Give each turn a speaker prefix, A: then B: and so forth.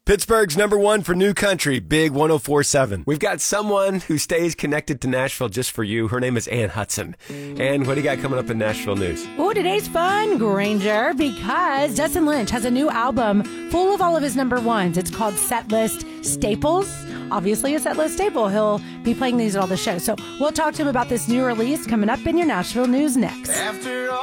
A: Pittsburgh's number one for new country, Big 104.7. We've got someone who stays connected to Nashville just for you. Her name is Ann Hudson. And what do you got coming up in Nashville news?
B: Oh, today's fun, Granger, because Dustin Lynch has a new album full of all of his number ones. It's called Setlist Staples. Obviously a Setlist staple. He'll be playing these at all the shows. So we'll talk to him about this new release coming up in your Nashville news next.
C: After all